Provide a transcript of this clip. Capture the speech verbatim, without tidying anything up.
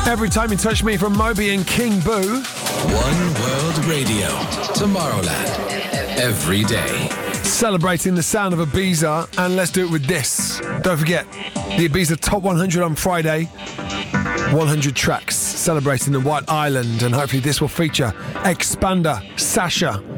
Every Time You Touch Me from Moby and King Boo. One World Radio, Tomorrowland, every day. Celebrating the sound of Ibiza, and let's do it with this. Don't forget, the Ibiza Top one hundred on Friday. one hundred tracks celebrating the White Island, and hopefully this will feature Expander, Sasha,